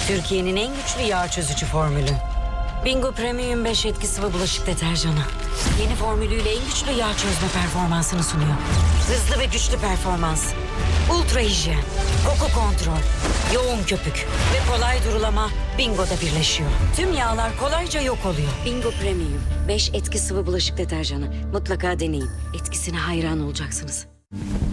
Türkiye'nin en güçlü yağ çözücü formülü. Bingo Premium 5 etki sıvı bulaşık deterjanı. Yeni formülüyle en güçlü yağ çözme performansını sunuyor. Hızlı ve güçlü performans. Ultra hijyen. Koku kontrol. Yoğun köpük. Ve kolay durulama Bingo'da birleşiyor. Tüm yağlar kolayca yok oluyor. Bingo Premium 5 etki sıvı bulaşık deterjanı. Mutlaka deneyin. Etkisine hayran olacaksınız.